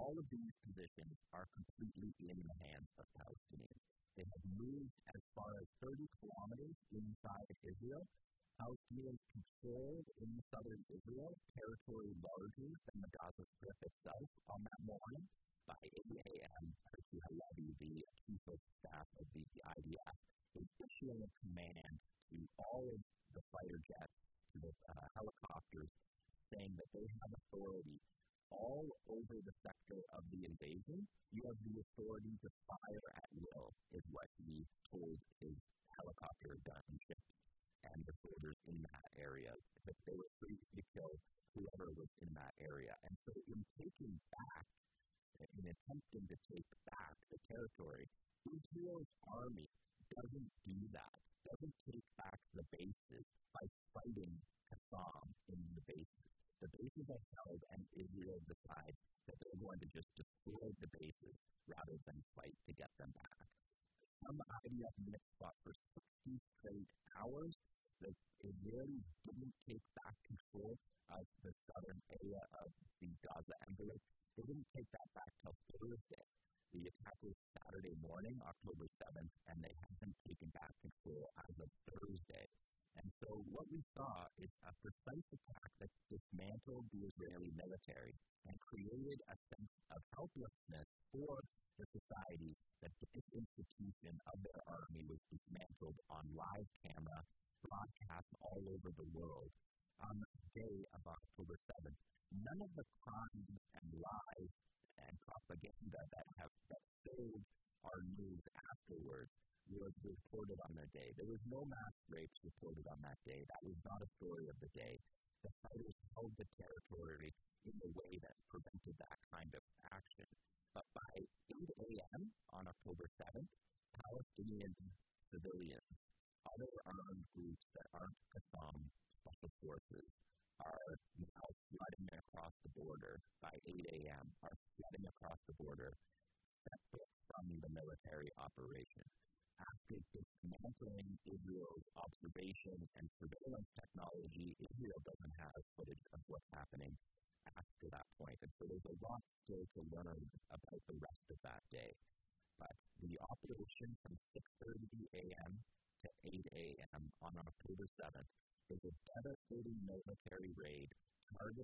all of these positions are completely in the hands of Palestinians. They have moved as far as 30 kilometers inside Israel. Palestinians controlled in southern Israel territory larger than the Gaza Strip itself. On that morning, by 8 a.m., Herzi Halevi, the chief of staff of the IDF, is issuing a command to all of the fighter jets, to the helicopters, saying that they have authority all over the sector of the invasion. You have the authority to fire at will, is what he told his helicopter gunship and the soldiers in that area, that they were free to kill whoever was in that area. And so in attempting to take back the territory, Israel's army doesn't do that, doesn't take back the bases by fighting Qassam in the bases. The bases are held, and Israel decides that they're going to just destroy the bases rather than fight to get them back. Some IDF units fought for 60 straight hours. The Israelis didn't take back control of the southern area of the Gaza envelope. They didn't take that back till Thursday. The attack was Saturday morning, October 7th, and they haven't taken back control as of Thursday. And so what we saw is a precise attack that dismantled the Israeli military and created a sense of helplessness for the society that this institution of their army was dismantled on live camera, broadcast all over the world. On the day of October 7th, none of the crimes and lies and propaganda that filled our news afterwards was reported on that day. There was no mass rapes reported on that day. That was not a story of the day. The fighters held the territory in a way that prevented that kind of action. But by 8 a.m. on October 7th, Palestinian civilians, other armed groups that aren't Qassam special forces, are now flooding across the border by 8 a.m., are flooding across the border separate from the military operation. After dismantling Israel's observation and surveillance technology, Israel doesn't have footage of what's happening after that point. And so there's a lot still to learn about the rest of that day. But the operation from 6:30 a.m. to 8 a.m. on October 7th is a devastating military raid targeting